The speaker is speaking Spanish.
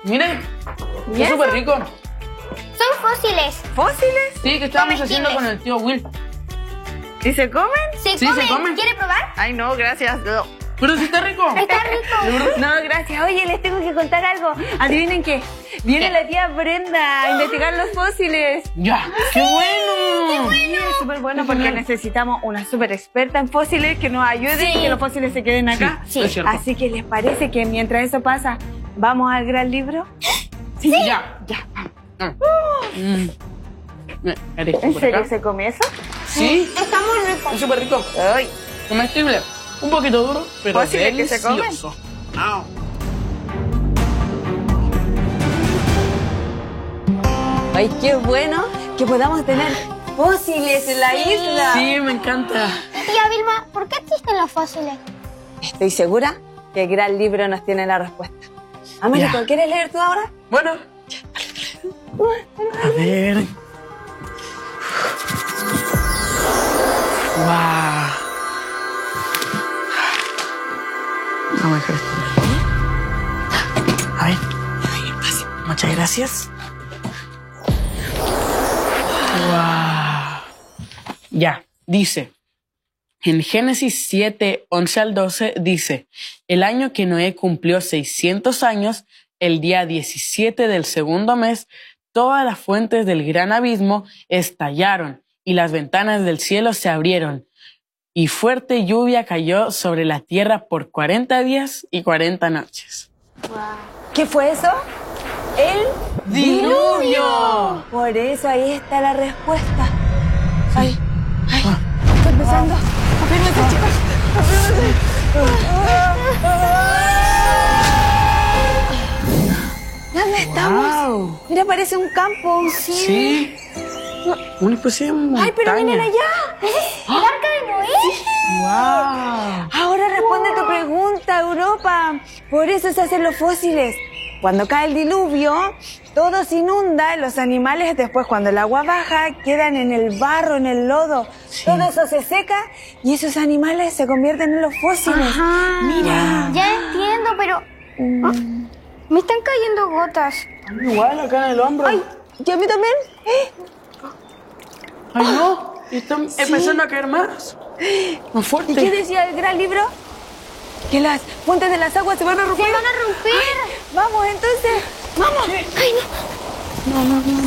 Mire, ¿Y es eso? súper rico. Son fósiles. ¿Fósiles? Sí, que estábamos Comestibles. haciendo con el tío Will. ¿Y se comen? Se Sí, comen. se comen. ¿Quiere probar? Ay, no, gracias. No. Pero sí está rico. Está rico. No, gracias. Oye, les tengo que contar algo. Adivinen qué. Viene la tía Brenda a investigar los fósiles. Ya, qué bueno. Sí, es súper bueno porque necesitamos una súper experta en fósiles que nos ayude y que los fósiles se queden acá. Sí, es cierto. Así que ¿les parece que mientras eso pasa, vamos al gran libro? Sí, ya. ¿En serio se come eso? Sí, Está muy rico. es súper rico. Ay. Comestible. Un poquito duro, pero ¿Fósiles que se comen? delicioso. Au. Ay, qué bueno que podamos tener fósiles en la isla. Sí, me encanta. Tía Vilma, ¿por qué existen los fósiles? Estoy segura que el gran libro nos tiene la respuesta. Américo, Ya. ¿quieres leer tú ahora? Bueno. A ver. Wow. Vamos a dejar esto aquí. A ver. Muchas gracias. Wow. Ya, dice. En Génesis 7, 11 al 12 dice, el año que Noé cumplió 600 años, el día 17 del segundo mes, todas las fuentes del gran abismo estallaron y las ventanas del cielo se abrieron y fuerte lluvia cayó sobre la tierra por 40 días y 40 noches. ¿Qué fue eso? El ¡Diluvio! Por eso ahí está la respuesta. Ay, está empezando. Afírmense, chicos. ¿Dónde estamos? Wow. Mira, parece un campo. Sí. Una especie de montaña. Ay, pero miren allá. ¿El arca de Noé? Wow. Ahora responde tu pregunta, Europa. Por eso se hacen los fósiles. Cuando cae el diluvio, todo se inunda, los animales después cuando el agua baja quedan en el barro, en el lodo. Sí. Todo eso se seca y esos animales se convierten en los fósiles. Mira. Ya entiendo, pero... Ah, me están cayendo gotas. Igual acá en el hombro. Ay, ¿y a mí también? Ay, no. Están empezando a caer más. Más ¿Y fuerte. qué decía el gran libro? Que las fuentes de las aguas se van a romper. ¡Se van a romper! Vamos, entonces. Vamos. ¡Ay, no!